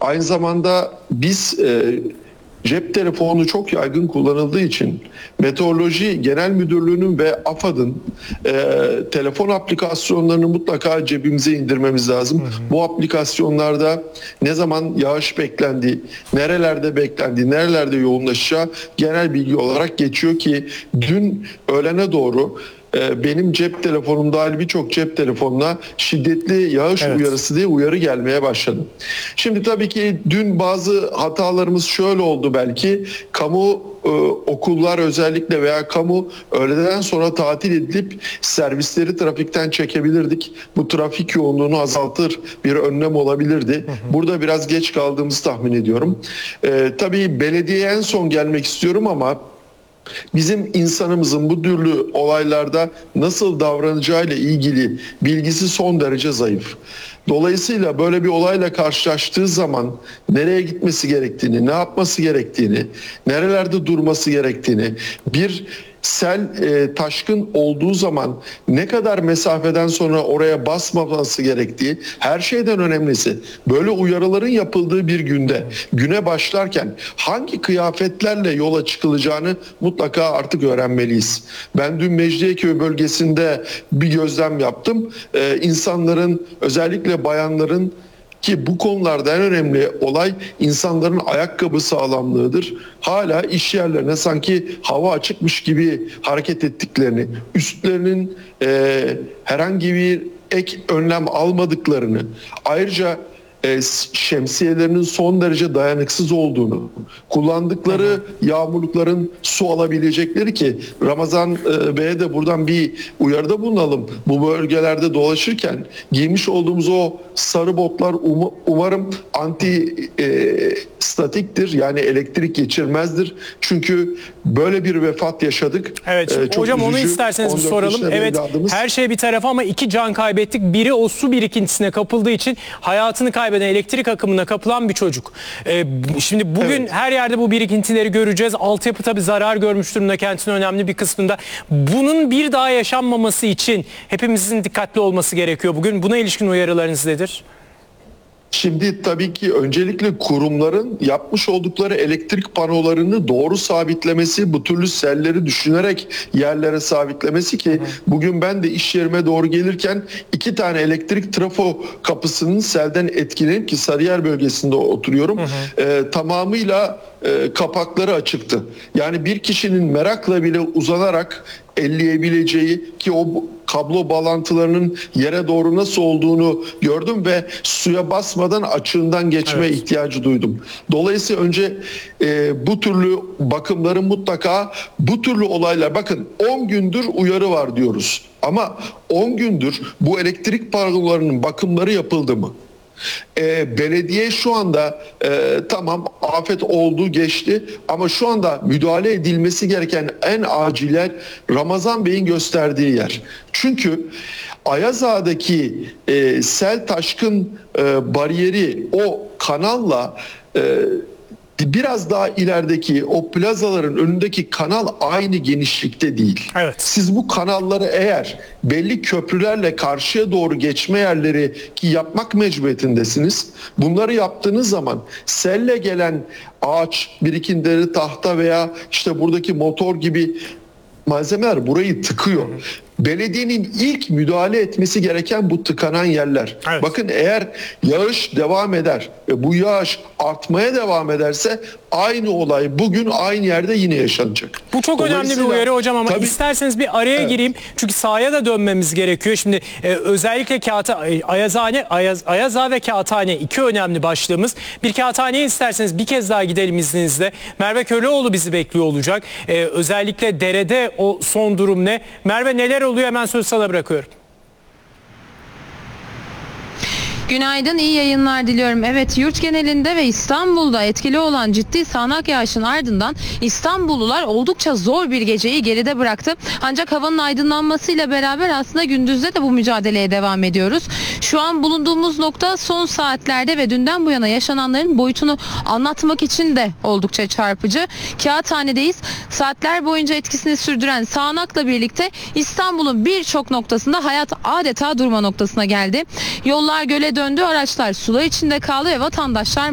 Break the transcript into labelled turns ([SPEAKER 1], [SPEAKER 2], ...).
[SPEAKER 1] Aynı zamanda biz cep telefonu çok yaygın kullanıldığı için Meteoroloji Genel Müdürlüğü'nün ve AFAD'ın telefon aplikasyonlarını mutlaka cebimize indirmemiz lazım. Bu aplikasyonlarda ne zaman yağış beklendiği, nerelerde beklendiği, nerelerde yoğunlaşacağı genel bilgi olarak geçiyor ki dün öğlene doğru benim cep telefonum dahil birçok cep telefonuna şiddetli yağış uyarısı diye uyarı gelmeye başladı. Şimdi tabii ki dün bazı hatalarımız şöyle oldu belki. Kamu okullar özellikle veya kamu öğleden sonra tatil edilip servisleri trafikten çekebilirdik. Bu trafik yoğunluğunu azaltır bir önlem olabilirdi. Burada biraz geç kaldığımızı tahmin ediyorum. Tabii belediyeye en son gelmek istiyorum ama bizim insanımızın bu türlü olaylarda nasıl davranacağıyla ilgili bilgisi son derece zayıf. Dolayısıyla böyle bir olayla karşılaştığı zaman nereye gitmesi gerektiğini, ne yapması gerektiğini, nerelerde durması gerektiğini, bir sel taşkın olduğu zaman ne kadar mesafeden sonra oraya basmaması gerektiği, her şeyden önemlisi böyle uyarıların yapıldığı bir günde, güne başlarken hangi kıyafetlerle yola çıkılacağını mutlaka artık öğrenmeliyiz. Ben dün Mecidiyeköy bölgesinde bir gözlem yaptım. İnsanların, özellikle bayanların, ki bu konularda en önemli olay insanların ayakkabı sağlamlığıdır. Hala iş yerlerine sanki hava açıkmış gibi hareket ettiklerini, üstlerinin herhangi bir ek önlem almadıklarını, ayrıca şemsiyelerinin son derece dayanıksız olduğunu, kullandıkları yağmurlukların su alabilecekleri ki Ramazan Bey'e de buradan bir uyarıda bulunalım. Bu bölgelerde dolaşırken giymiş olduğumuz o sarı botlar umarım anti statiktir, yani elektrik geçirmezdir. Çünkü böyle bir vefat yaşadık.
[SPEAKER 2] Evet hocam, onu isterseniz bir soralım. Evet, her şey bir tarafa ama 2 can kaybettik. Biri o su birikintisine kapıldığı için hayatını kaybeden, elektrik akımına kapılan bir çocuk. Şimdi bugün her yerde bu birikintileri göreceğiz. Altyapı tabii zarar görmüş durumda, kentin önemli bir kısmında. Bunun bir daha yaşanmaması için hepimizin dikkatli olması gerekiyor bugün. Buna ilişkin uyarılarınız nedir?
[SPEAKER 1] Şimdi tabii ki öncelikle kurumların yapmış oldukları elektrik panolarını doğru sabitlemesi, bu türlü selleri düşünerek yerlere sabitlemesi ki bugün ben de iş yerime doğru gelirken 2 tane elektrik trafo kapısının selden etkilenip, ki Sarıyer bölgesinde oturuyorum, tamamıyla kapakları açıktı. Yani bir kişinin merakla bile uzanarak elleyebileceği, ki o kablo bağlantılarının yere doğru nasıl olduğunu gördüm ve suya basmadan açığından geçme ihtiyacı duydum. Dolayısıyla önce bu türlü bakımların mutlaka, bu türlü olaylar, bakın 10 gündür uyarı var diyoruz ama 10 gündür bu elektrik panolarının bakımları yapıldı mı? Belediye şu anda tamam, afet oldu geçti ama şu anda müdahale edilmesi gereken en acil yer Ramazan Bey'in gösterdiği yer. Çünkü Ayaz Ağa'daki sel taşkın bariyeri, o kanalla biraz daha ilerideki o plazaların önündeki kanal aynı genişlikte değil.
[SPEAKER 2] Evet.
[SPEAKER 1] Siz bu kanalları eğer belli köprülerle karşıya doğru geçme yerleri ki yapmak mecburiyetindesiniz. Bunları yaptığınız zaman selle gelen ağaç birikintileri, tahta veya işte buradaki motor gibi malzemeler burayı tıkıyor. Belediyenin ilk müdahale etmesi gereken bu tıkanan yerler.
[SPEAKER 2] Evet.
[SPEAKER 1] Bakın, eğer yağış devam eder ve bu yağış artmaya devam ederse aynı olay bugün aynı yerde yine yaşanacak.
[SPEAKER 2] Bu çok önemli bir uyarı hocam ama isterseniz bir araya gireyim. Çünkü sahaya da dönmemiz gerekiyor. Şimdi özellikle Ayaz Ağa ve Kağıthane 2 önemli başlığımız. Bir Kağıthane'ye isterseniz bir kez daha gidelim izninizle. Merve Köleoğlu bizi bekliyor olacak. Özellikle derede o son durum ne? Merve, neler oluyor? Hemen sözü sana bırakıyorum.
[SPEAKER 3] Günaydın, iyi yayınlar diliyorum. Evet, yurt genelinde ve İstanbul'da etkili olan ciddi sağanak yağışın ardından İstanbullular oldukça zor bir geceyi geride bıraktı. Ancak havanın aydınlanmasıyla beraber aslında gündüzde de bu mücadeleye devam ediyoruz. Şu an bulunduğumuz nokta son saatlerde ve dünden bu yana yaşananların boyutunu anlatmak için de oldukça çarpıcı. Kağıthane'deyiz. Saatler boyunca etkisini sürdüren sağanakla birlikte İstanbul'un birçok noktasında hayat adeta durma noktasına geldi. Yollar göle döndü, araçlar sular içinde kaldı ve vatandaşlar